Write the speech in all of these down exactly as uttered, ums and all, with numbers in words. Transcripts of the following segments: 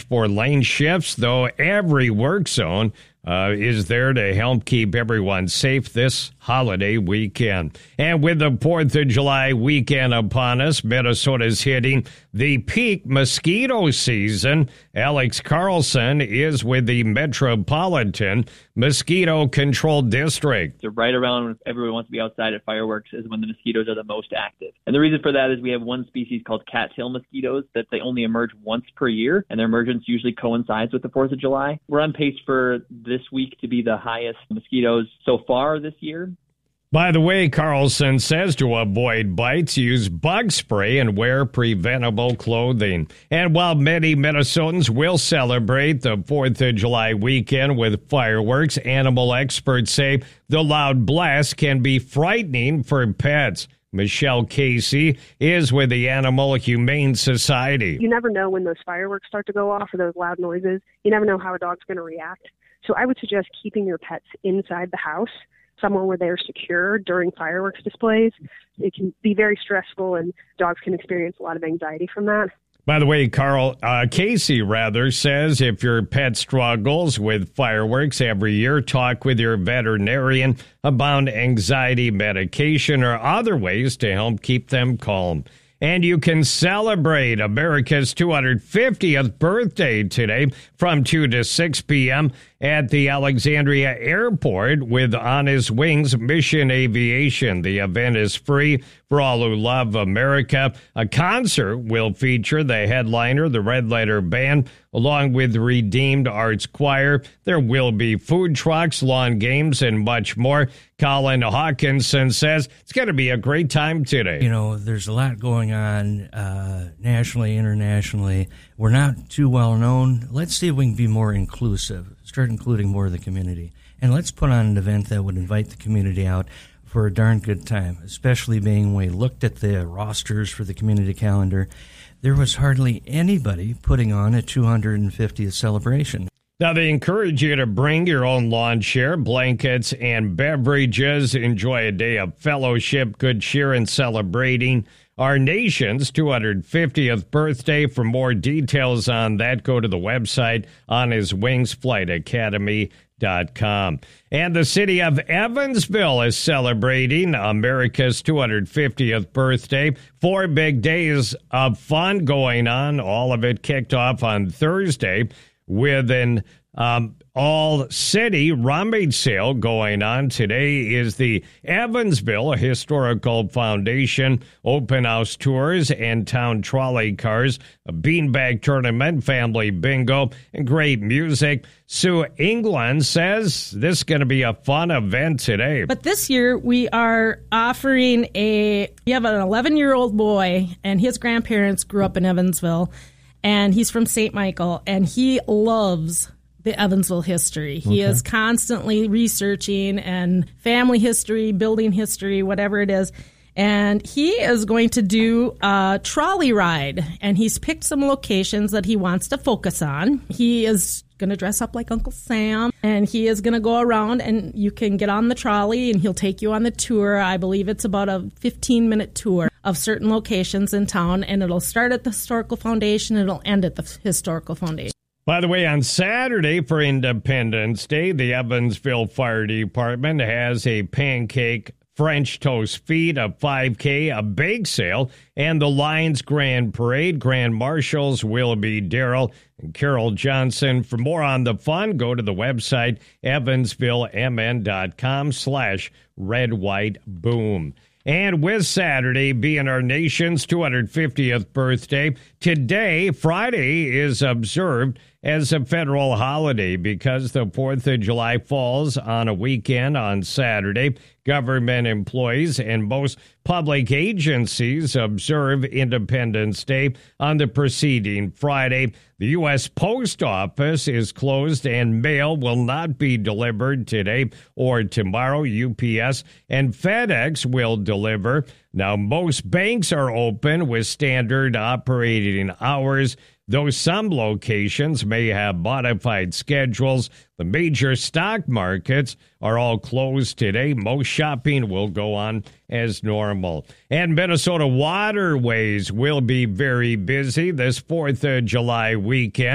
for lane shifts, though every work zone Uh, is there to help keep everyone safe this holiday weekend. And with the fourth of July weekend upon us, Minnesota's hitting the peak mosquito season. Alex Carlson is with the Metropolitan Mosquito Control District. So right around when everyone wants to be outside at fireworks is when the mosquitoes are the most active. And the reason for that is we have one species called cattail mosquitoes that they only emerge once per year, and their emergence usually coincides with the fourth of July. We're on pace for this week to be the highest mosquitoes so far this year. By the way, Carlson says to avoid bites, use bug spray and wear preventable clothing. And while many Minnesotans will celebrate the fourth of July weekend with fireworks, animal experts say the loud blast can be frightening for pets. Michelle Casey is with the Animal Humane Society. You never know when those fireworks start to go off or those loud noises. You never know how a dog's going to react. So I would suggest keeping your pets inside the house, somewhere where they're secure during fireworks displays. It can be very stressful, and dogs can experience a lot of anxiety from that. By the way, Carl, uh, Casey, rather, says if your pet struggles with fireworks every year, talk with your veterinarian about anxiety medication or other ways to help keep them calm. And you can celebrate America's two hundred fiftieth birthday today from two to six p.m. at the Alexandria Airport with On His Wings Mission Aviation. The event is free for all who love America. A concert will feature the headliner, the Red Letter Band, along with Redeemed Arts Choir. There will be food trucks, lawn games, and much more. Colin Hawkinson says it's going to be a great time today. You know, there's a lot going on uh, nationally, internationally. We're not too well known. Let's see if we can be more inclusive, start including more of the community. And let's put on an event that would invite the community out for a darn good time, especially being when we looked at the rosters for the community calendar. There was hardly anybody putting on a two hundred fiftieth celebration. Now, they encourage you to bring your own lawn chair, blankets, and beverages. Enjoy a day of fellowship, good cheer, and celebrating our nation's two hundred fiftieth birthday. For more details on that, go to the website On His Wings Flight Academy dot com. And the city of Evansville is celebrating America's two hundred fiftieth birthday. Four big days of fun going on. All of it kicked off on Thursday with an um, all-city rummage sale going on. Today is the Evansville Historical Foundation open house tours and town trolley cars, a beanbag tournament, family bingo, and great music. Sue England says this is going to be a fun event today. But this year we are offering a, we have an eleven-year-old boy, and his grandparents grew up in Evansville, and he's from Saint Michael, and he loves the Evansville history. He okay. is constantly researching and family history, building history, whatever it is. And he is going to do a trolley ride, and he's picked some locations that he wants to focus on. He is going to dress up like Uncle Sam, and he is going to go around, and you can get on the trolley, and he'll take you on the tour. I believe it's about a fifteen-minute tour of certain locations in town, and it'll start at the Historical Foundation, and it'll end at the Historical Foundation. By the way, on Saturday for Independence Day, the Evansville Fire Department has a pancake French toast feed, a five K, a bake sale, and the Lions Grand Parade. Grand Marshals will be Daryl and Carol Johnson. For more on the fun, go to the website evansvillemn.com slash red, white, boom. And with Saturday being our nation's two hundred fiftieth birthday, today, Friday, is observed as a federal holiday because the fourth of July falls on a weekend on Saturday. Government employees and most public agencies observe Independence Day on the preceding Friday. The U S Post Office is closed and mail will not be delivered today or tomorrow. U P S and FedEx will deliver. Now, most banks are open with standard operating hours, though some locations may have modified schedules. The major stock markets are all closed today. Most shopping will go on as normal. And Minnesota waterways will be very busy this fourth of July weekend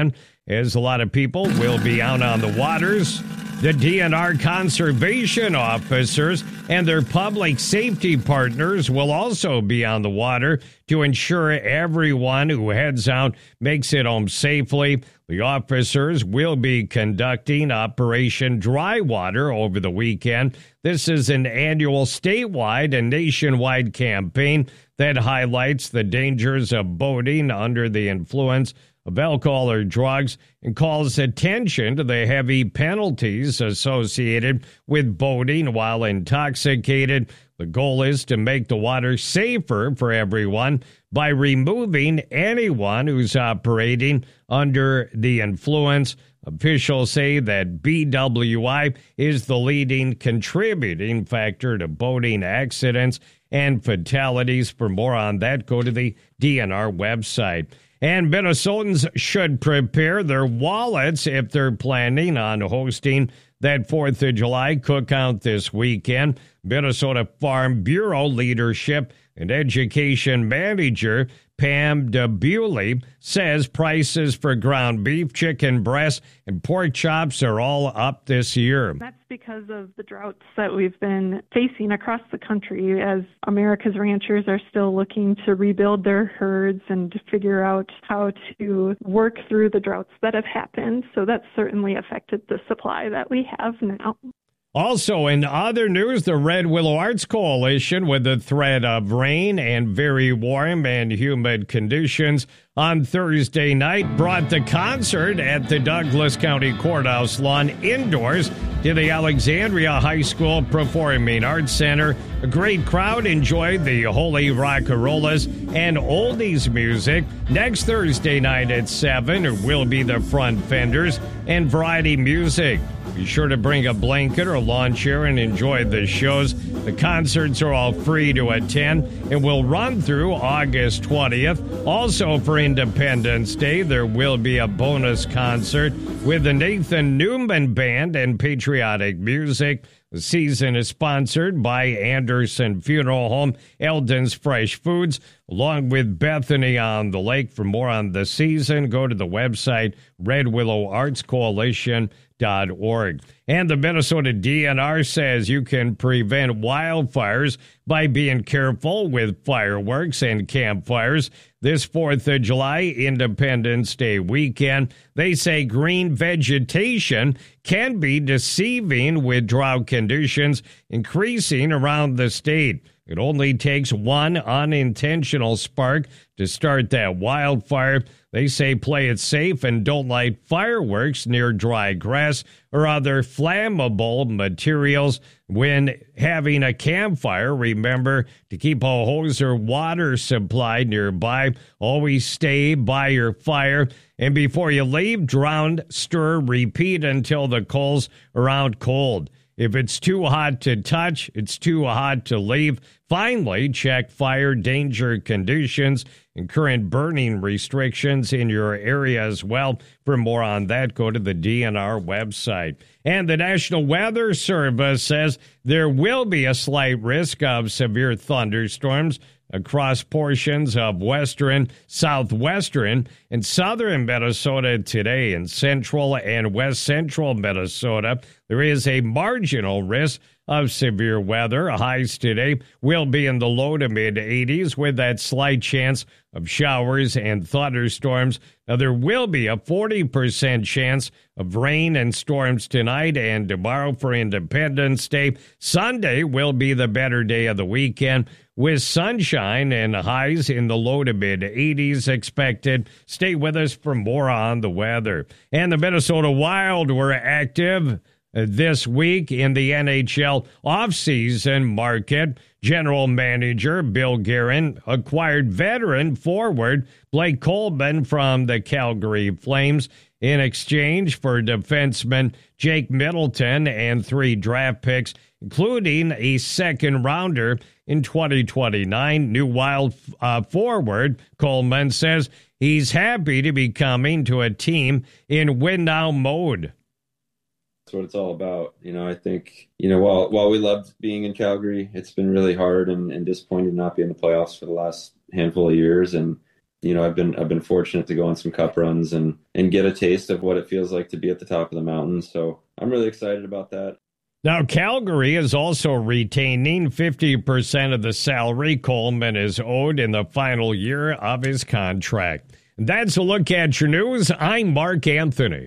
as a lot of people will be out on the waters. The D N R conservation officers and their public safety partners will also be on the water to ensure everyone who heads out makes it home safely. The officers will be conducting Operation Dry Water over the weekend. This is an annual statewide and nationwide campaign that highlights the dangers of boating under the influence of alcohol or drugs and calls attention to the heavy penalties associated with boating while intoxicated. The goal is to make the water safer for everyone by removing anyone who's operating under the influence. Officials say that B W I is the leading contributing factor to boating accidents and fatalities. For more on that, go to the D N R website. And Minnesotans should prepare their wallets if they're planning on hosting that fourth of July cookout this weekend. Minnesota Farm Bureau Leadership and Education Manager Pam DeBewley says prices for ground beef, chicken breasts, and pork chops are all up this year. That's because of the droughts that we've been facing across the country as America's ranchers are still looking to rebuild their herds and to figure out how to work through the droughts that have happened. So that's certainly affected the supply that we have now. Also, in other news, the Red Willow Arts Coalition, with the threat of rain and very warm and humid conditions on Thursday night, brought the concert at the Douglas County Courthouse lawn indoors to the Alexandria High School Performing Arts Center. A great crowd enjoyed the Holy Rockarollas and oldies music. Next Thursday night at seven will be the Front Fenders and variety music. Be sure to bring a blanket or lawn chair and enjoy the shows. The concerts are all free to attend and will run through August twentieth. Also for Independence Day, there will be a bonus concert with the Nathan Newman Band and patriotic music. The season is sponsored by Anderson Funeral Home, Eldon's Fresh Foods, along with Bethany on the Lake. For more on the season, go to the website red willow arts coalition dot org. And the Minnesota D N R says you can prevent wildfires by being careful with fireworks and campfires this fourth of July Independence Day weekend. They say green vegetation can be deceiving with drought conditions increasing around the state. It only takes one unintentional spark to start that wildfire. They say play it safe and don't light fireworks near dry grass or other flammable materials. When having a campfire, remember to keep a hose or water supply nearby. Always stay by your fire. And before you leave, drown, stir, repeat until the coals are out cold. If it's too hot to touch, it's too hot to leave. Finally, check fire danger conditions and current burning restrictions in your area as well. For more on that, go to the D N R website. And the National Weather Service says there will be a slight risk of severe thunderstorms across portions of western, southwestern, and southern Minnesota today. In central and west central Minnesota, there is a marginal risk of severe weather. Highs today will be in the low to mid eighties with that slight chance of showers and thunderstorms. Now, there will be a forty percent chance of rain and storms tonight and tomorrow for Independence Day. Sunday will be the better day of the weekend with sunshine and highs in the low to mid eighties expected. Stay with us for more on the weather. And the Minnesota Wild were active this week in the N H L offseason market. General Manager Bill Guerin acquired veteran forward Blake Coleman from the Calgary Flames in exchange for defenseman Jake Middleton and three draft picks, including a second rounder in twenty twenty-nine. New Wild uh, forward Coleman says he's happy to be coming to a team in win-now mode. That's what it's all about. You know, I think, you know, while while we loved being in Calgary, it's been really hard and, and disappointing to not be in the playoffs for the last handful of years. And you know, I've been I've been fortunate to go on some cup runs and and get a taste of what it feels like to be at the top of the mountain. So I'm really excited about that. Now, Calgary is also retaining fifty percent of the salary Coleman is owed in the final year of his contract. That's a look at your news. I'm Mark Anthony.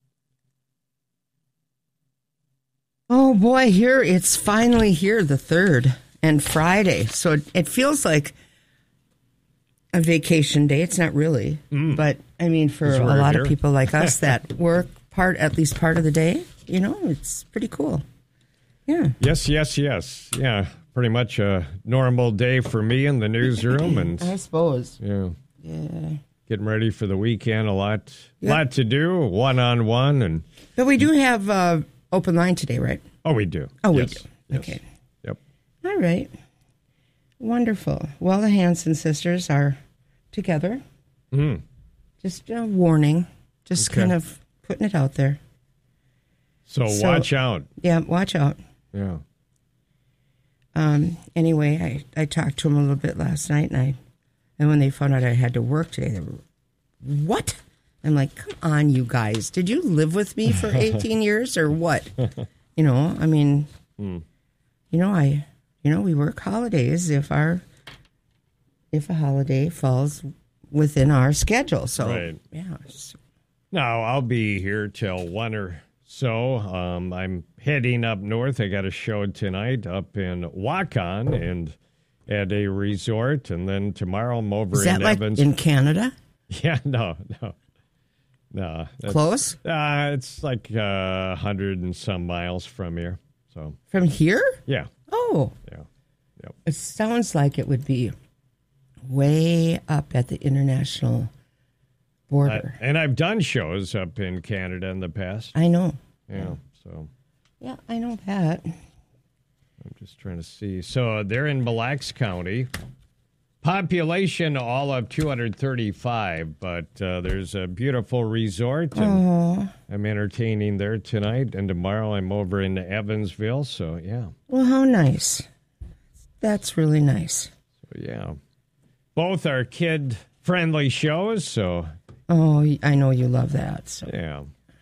Oh, boy, here it's finally here, the third and Friday. So it, it feels like a vacation day. It's not really. Mm. But, I mean, for a lot here. of people like us that work part at least part of the day, you know, it's pretty cool. Yeah. Yes, yes, yes. Yeah, pretty much a normal day for me in the newsroom. And I suppose. Yeah. Yeah. Getting ready for the weekend. A lot, yep. lot to do, one-on-one. and But we do have uh, open line today, right? Oh, we do. Oh, yes. we do. Yes. Okay. Yep. All right. Wonderful. Well, the Hanson sisters are together. Mm. Just a warning. Just Okay. kind of putting it out there. So, So- watch out. Yeah, watch out. Yeah. Um, anyway, I, I talked to them a little bit last night, and I, and when they found out I had to work today, they were, what? I'm like, come on, you guys. Did you live with me for eighteen years or what? You know, I mean, Mm. you know, I, you know, we work holidays if our, if a holiday falls within our schedule. So, Right. yeah. it's- Now, I'll be here till one or so. Um, I'm heading up north. I got a show tonight up in Waukon and at a resort. And then tomorrow I'm over Is that in like Evans. in Canada? Yeah, no, no. No. that's- Close? Uh, it's like uh, a hundred and some miles from here. So, From here? yeah, Oh, yeah. Yep. it sounds like it would be way up at the international Uh, border. and I've done shows up in Canada in the past. I know. Yeah, so Yeah, I know that. I'm just trying to see. So they're in Mille Lacs County. Population all of two hundred thirty-five, but uh, there's a beautiful resort, and Oh, I'm entertaining there tonight, and tomorrow I'm over in Evansville, so yeah. well, how nice. That's really nice. So, yeah. Both are kid-friendly shows, so Oh, I know you love that. So. yeah.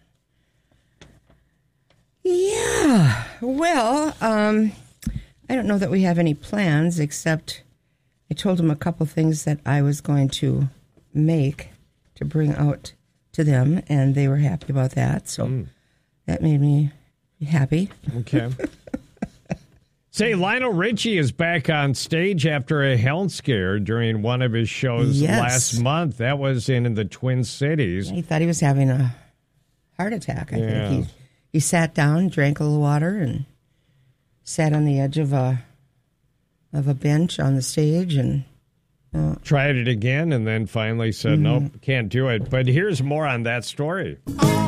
Yeah. Well, um, I don't know that we have any plans, except I told them a couple things that I was going to make to bring out to them, and they were happy about that. So Mm. that made me happy. Okay. Say, Lionel Richie is back on stage after a health scare during one of his shows Yes. last month. That was in, in the Twin Cities. He thought he was having a heart attack. I Yeah. think he he sat down, drank a little water, and sat on the edge of a of a bench on the stage, and Tried it again and then finally said, Mm-hmm. nope, can't do it. But here's more on that story.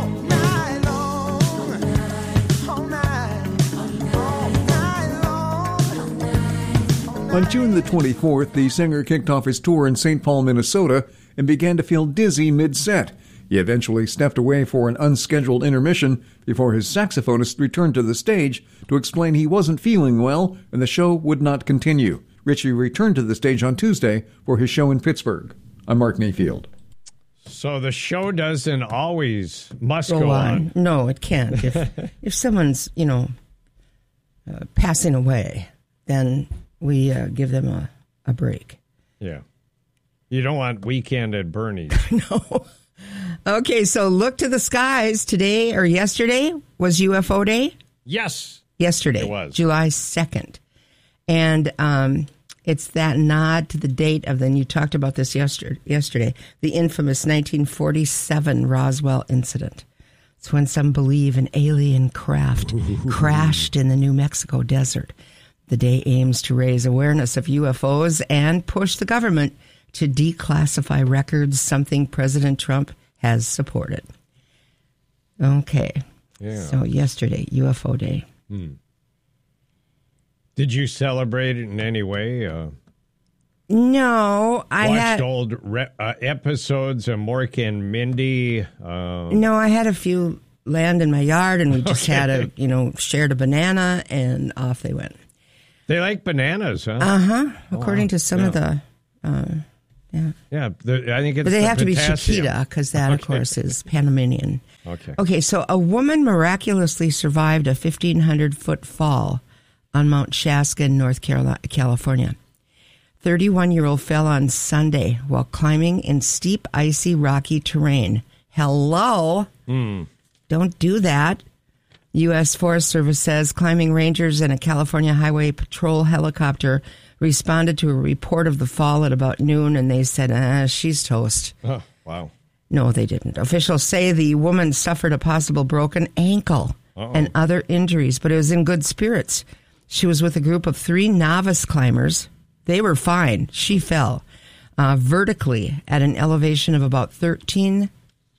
On June the twenty-fourth, the singer kicked off his tour in Saint Paul, Minnesota, and began to feel dizzy mid-set. He eventually stepped away for an unscheduled intermission before his saxophonist returned to the stage to explain he wasn't feeling well and the show would not continue. Richie returned to the stage on Tuesday for his show in Pittsburgh. I'm Mark Mayfield. So the show doesn't always must go, go on. on. No, it can't. If if someone's, you know, uh, passing away, then we uh, give them a, a break. Yeah. You don't want Weekend at Bernie's. No. Okay, so look to the skies. Today or yesterday was U F O Day. Yes. Yesterday, It was. July second. And um, it's that nod to the date of, then you talked about this yesterday, yesterday, the infamous nineteen forty-seven Roswell incident. It's when some believe an alien craft crashed in the New Mexico desert. The day aims to raise awareness of U F Os and push the government to declassify records, something President Trump has supported. Okay. Yeah. So yesterday, U F O Day. Hmm. Did you celebrate it in any way? Uh, No, I watched had old re- uh, episodes of Mork and Mindy. Uh, no, I had a few land in my yard, and we just Okay. had a, you know, shared a banana, and off they went. They like bananas, huh? Uh huh. According wow. to some Yeah. of the uh, Yeah. Yeah, the, I think it's But they the have potassium. to be Chiquita because that, Okay. of course, is Panamanian. Okay. Okay, so a woman miraculously survived a fifteen hundred foot fall on Mount Shasta in North Carolina, California. thirty-one-year-old fell on Sunday while climbing in steep, icy, rocky terrain. Hello? Mm. Don't do that. U S Forest Service says climbing rangers and a California Highway Patrol helicopter responded to a report of the fall at about noon, and they said, ah, she's toast. Oh, wow. No, they didn't. Officials say the woman suffered a possible broken ankle Uh-oh. and other injuries, but it was in good spirits. She was with a group of three novice climbers. They were fine. She fell uh, vertically at an elevation of about thirteen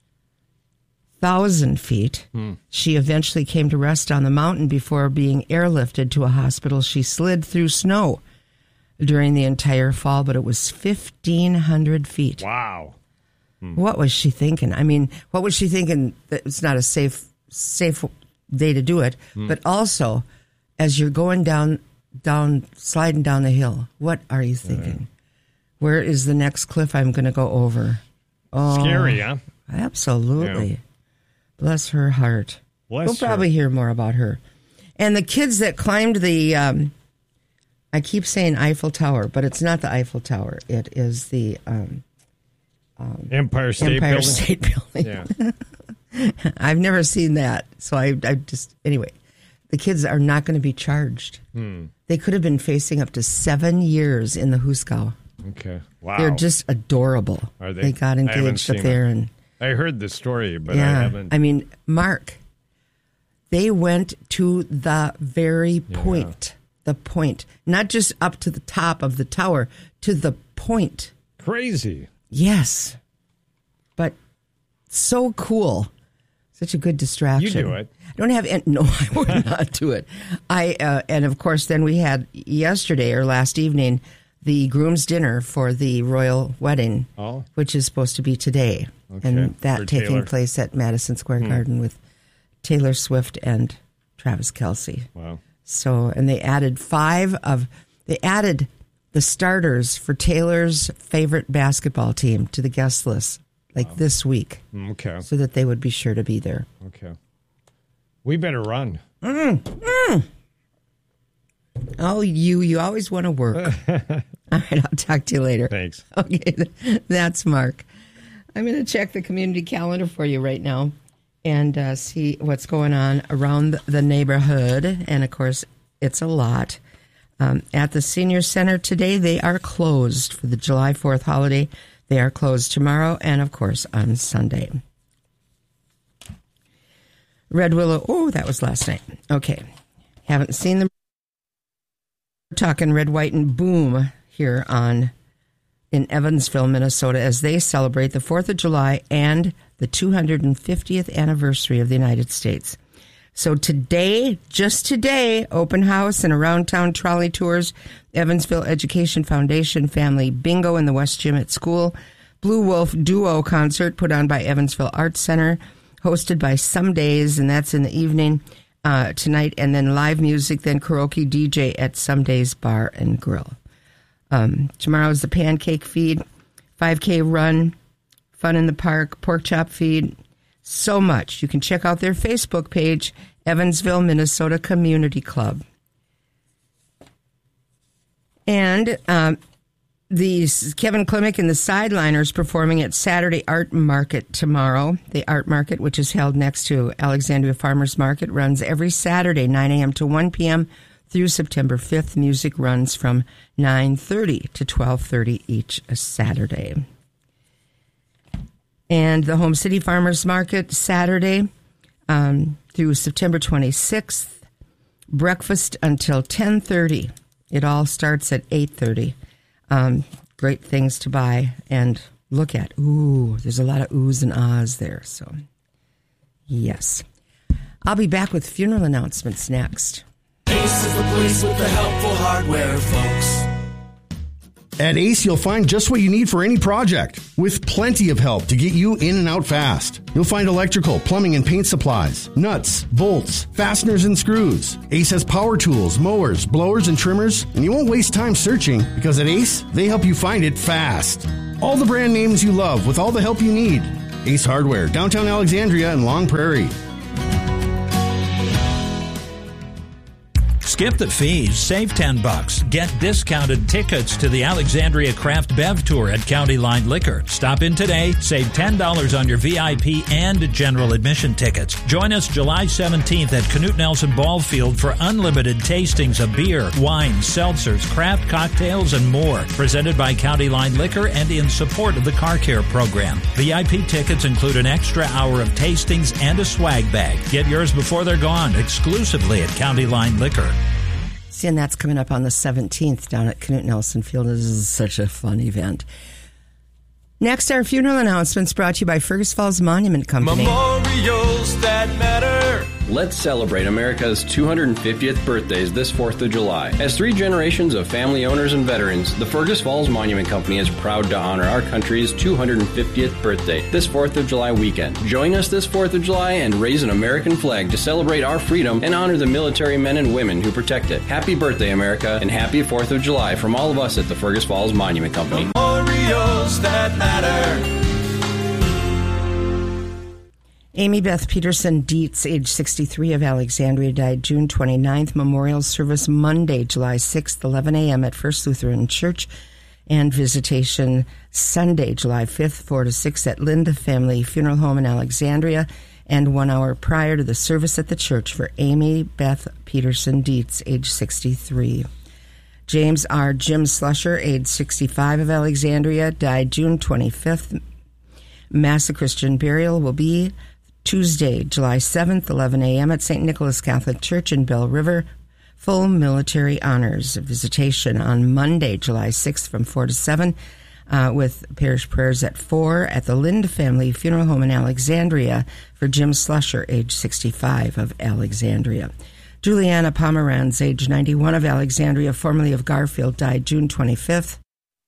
thousand feet. Hmm. She eventually came to rest on the mountain before being airlifted to a hospital. She slid through snow during the entire fall, but it was fifteen hundred feet. Wow. What was she thinking? I mean, what was she thinking that it's not a safe safe day to do it, but also as you're going down down sliding down the hill, what are you thinking? Where is the next cliff I'm going to go over? Oh, Scary, huh? Absolutely. Yeah. Bless her heart. Bless we'll probably her. hear more about her. And the kids that climbed the um, I keep saying Eiffel Tower, but it's not the Eiffel Tower. It is the um, Empire State Empire Building. State Building. Yeah. I've never seen that. So I, I just, anyway, the kids are not going to be charged. Hmm. They could have been facing up to seven years in the Huskow. Okay. Wow. They're just adorable. Are they? They got I haven't engaged up seen there. it. And I heard the story, but I yeah, haven't. I mean, Mark, they went to the very point, the point, not just up to the top of the tower, to the point. Crazy. Yes. But so cool. Such a good distraction. You do it. I don't have any, no, I would not do it. I uh, and of course then we had yesterday or last evening the groom's dinner for the royal wedding, Oh. which is supposed to be today, Okay. and that For taking Taylor. place at Madison Square Garden with Taylor Swift and Travis Kelce. Wow. So, and they added five of, they added the starters for Taylor's favorite basketball team to the guest list, like this week, Okay. so that they would be sure to be there. Okay. We better run. Oh, you, you always want to work. All right, I'll talk to you later. Thanks. Okay, that's Mark. I'm going to check the community calendar for you right now and uh, see what's going on around the neighborhood. And, of course, it's a lot. Um, at the Senior Center today, they are closed for the July fourth holiday. They are closed tomorrow and, of course, on Sunday. Red Willow. Oh, that was last night. Okay. Haven't seen them. We're talking Red, White, and Boom here on in Evansville, Minnesota, as they celebrate the fourth of July and the two hundred fiftieth anniversary of the United States. So today, just today, open house and around town trolley tours, Evansville Education Foundation Family Bingo in the West Gym at School, Blue Wolf Duo concert put on by Evansville Arts Center, hosted by Some Days, and that's in the evening uh, tonight, and then live music, then karaoke D J at Some Days Bar and Grill. Um, tomorrow is the pancake feed, five K run, fun in the park, pork chop feed, so much. You can check out their Facebook page, Evansville, Minnesota Community Club. And um, the Kevin Klimek and the Sideliners performing at Saturday Art Market tomorrow. The Art Market, which is held next to Alexandria Farmers Market, runs every Saturday, nine a.m. to one p.m. through September fifth. Music runs from nine thirty to twelve thirty each Saturday. And the Home City Farmers Market, Saturday um, through September twenty-sixth. Breakfast until ten thirty. It all starts at eight thirty. Um, great things to buy and look at. Ooh, there's a lot of oohs and ahs there. So, yes. I'll be back with funeral announcements next. Ace is the place with the helpful hardware, folks. At Ace, you'll find just what you need for any project, with plenty of help to get you in and out fast. You'll find electrical, plumbing, and paint supplies, nuts, bolts, fasteners, and screws. Ace has power tools, mowers, blowers, and trimmers, and you won't waste time searching, because at Ace, they help you find it fast. All the brand names you love with all the help you need. Ace Hardware, downtown Alexandria and Long Prairie. Skip the fees, save ten bucks. Get discounted tickets to the Alexandria Craft Bev Tour at County Line Liquor. Stop in today, save ten dollars on your V I P and general admission tickets. Join us July seventeenth at Knute Nelson Ball Field for unlimited tastings of beer, wine, seltzers, craft cocktails, and more. Presented by County Line Liquor and in support of the Car Care program. V I P tickets include an extra hour of tastings and a swag bag. Get yours before they're gone, exclusively at County Line Liquor. See, and that's coming up on the seventeenth down at Knute Nelson Field. This is such a fun event. Next, our funeral announcements brought to you by Fergus Falls Monument Company. Memorials that matter. Let's celebrate America's two hundred fiftieth birthdays this fourth of July. As three generations of family owners and veterans, the Fergus Falls Monument Company is proud to honor our country's two hundred fiftieth birthday this fourth of July weekend. Join us this fourth of July and raise an American flag to celebrate our freedom and honor the military men and women wwho protect it. Happy birthday, America, and happy fourth of July from all of us at the Fergus Falls Monument Company. Memorials that matter. Amy Beth Peterson Dietz, age sixty-three, of Alexandria, died June twenty-ninth. Memorial service Monday, July sixth, eleven a.m. at First Lutheran Church, and visitation Sunday, July fifth, four to six at Linda Family Funeral Home in Alexandria, and one hour prior to the service at the church for Amy Beth Peterson Dietz, age sixty-three. James R. Jim Slusher, age sixty-five, of Alexandria, died June twenty-fifth. Mass of Christian burial will be Tuesday, July seventh, eleven a.m. at Saint Nicholas Catholic Church in Bell River. Full military honors. Visitation on Monday, July sixth from four to seven, uh, with parish prayers at four at the Lind Family Funeral Home in Alexandria for Jim Slusher, age sixty-five, of Alexandria. Juliana Pomeranz, age ninety-one, of Alexandria, formerly of Garfield, died June twenty-fifth.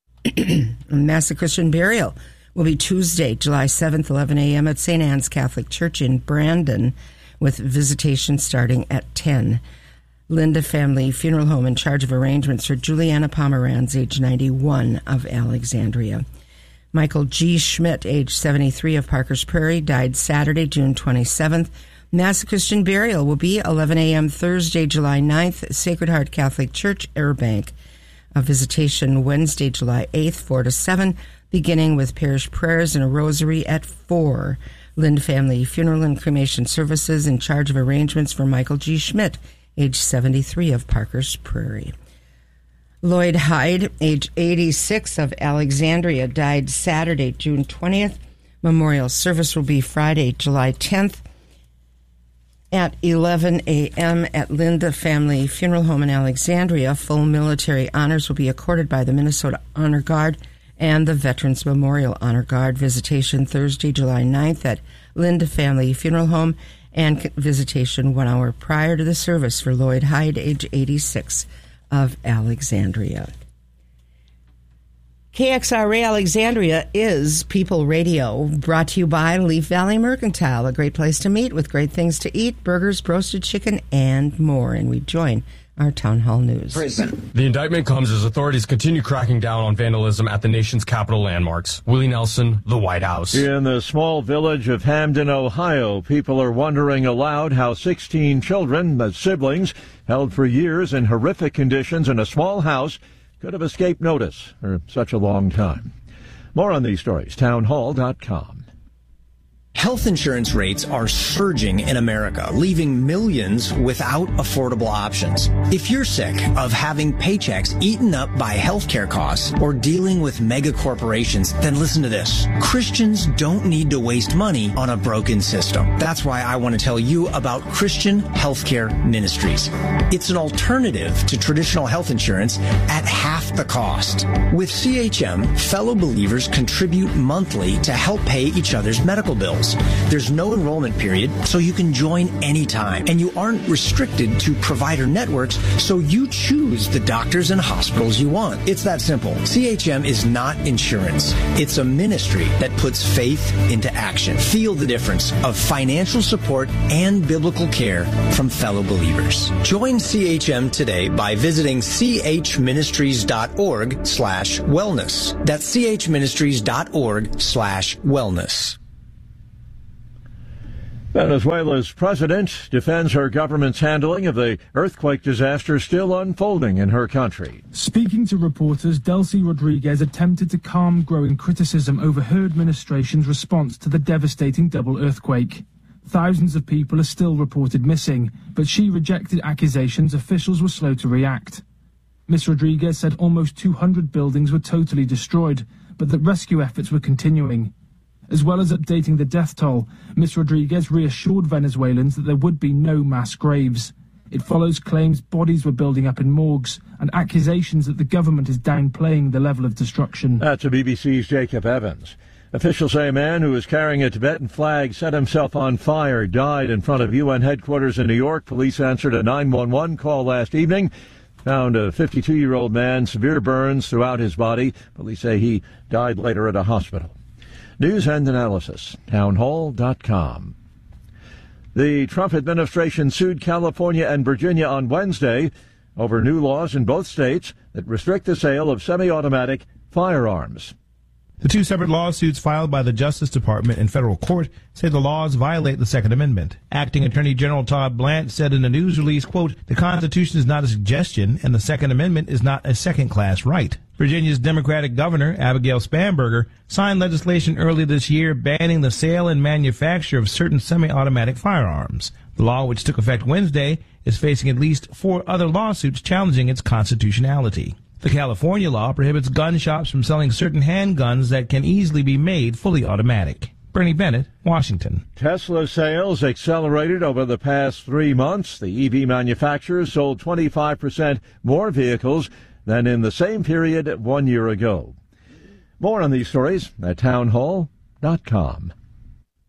Mass of Christian burial will be Tuesday, July seventh, eleven a.m. at Saint Anne's Catholic Church in Brandon, with visitation starting at ten. Linda Family Funeral Home in charge of arrangements for Juliana Pomeranz, age ninety-one, of Alexandria. Michael G. Schmidt, age seventy-three, of Parker's Prairie, died Saturday, June twenty-seventh. Mass of Christian burial will be eleven a.m. Thursday, July ninth, Sacred Heart Catholic Church, Airbank. A visitation Wednesday, July eighth, four to seven, beginning with parish prayers and a rosary at four. Lind Family Funeral and Cremation Services in charge of arrangements for Michael G. Schmidt, age seventy-three, of Parker's Prairie. Lloyd Hyde, age eighty-six, of Alexandria, died Saturday, June twentieth. Memorial service will be Friday, July tenth, at eleven a.m. at Linda Family Funeral Home in Alexandria. Full military honors will be accorded by the Minnesota Honor Guard and the Veterans Memorial Honor Guard. Visitation Thursday, July ninth at Linda Family Funeral Home, and visitation one hour prior to the service for Lloyd Hyde, age eighty-six, of Alexandria. K X R A Alexandria is People Radio, brought to you by Leaf Valley Mercantile, a great place to meet with great things to eat, burgers, roasted chicken, and more. And we join our Town Hall News. Prison. The indictment comes as authorities continue cracking down on vandalism at the nation's capital landmarks. Willie Nelson, the White House. In the small village of Hamden, Ohio, people are wondering aloud how sixteen children, the siblings, held for years in horrific conditions in a small house, could have escaped notice for such a long time. More on these stories, town hall dot com. Health insurance rates are surging in America, leaving millions without affordable options. If you're sick of having paychecks eaten up by healthcare costs or dealing with mega corporations, then listen to this. Christians don't need to waste money on a broken system. That's why I want to tell you about Christian Healthcare Ministries. It's an alternative to traditional health insurance at half the cost. With C H M, fellow believers contribute monthly to help pay each other's medical bills. Wellness. There's no enrollment period, so you can join anytime. And you aren't restricted to provider networks, so you choose the doctors and hospitals you want. It's that simple. C H M is not insurance. It's a ministry that puts faith into action. Feel the difference of financial support and biblical care from fellow believers. Join C H M today by visiting chministries.org slash wellness. That's chministries.org slash wellness. Venezuela's president defends her government's handling of the earthquake disaster still unfolding in her country. Speaking to reporters, Delcy Rodriguez attempted to calm growing criticism over her administration's response to the devastating double earthquake. Thousands of people are still reported missing, but she rejected accusations officials were slow to react. Miss Rodriguez said almost two hundred buildings were totally destroyed, but that rescue efforts were continuing. As well as updating the death toll, Miss Rodriguez reassured Venezuelans that there would be no mass graves. It follows claims bodies were building up in morgues and accusations that the government is downplaying the level of destruction. That's B B C's Jacob Evans. Officials say a man who was carrying a Tibetan flag set himself on fire, died in front of U N headquarters in New York. Police answered a nine one one call last evening. Found a fifty-two-year-old man, severe burns throughout his body. Police say he died later at a hospital. News and analysis, townhall dot com. The Trump administration sued California and Virginia on Wednesday over new laws in both states that restrict the sale of semi-automatic firearms. The two separate lawsuits filed by the Justice Department in federal court say the laws violate the Second Amendment. Acting Attorney General Todd Blanche said in a news release, quote, "The Constitution is not a suggestion and the Second Amendment is not a second-class right." Virginia's Democratic Governor, Abigail Spanberger, signed legislation early this year banning the sale and manufacture of certain semi-automatic firearms. The law, which took effect Wednesday, is facing at least four other lawsuits challenging its constitutionality. The California law prohibits gun shops from selling certain handguns that can easily be made fully automatic. Bernie Bennett, Washington. Tesla sales accelerated over the past three months. The E V manufacturer sold twenty-five percent more vehicles than in the same period one year ago. More on these stories at townhall dot com.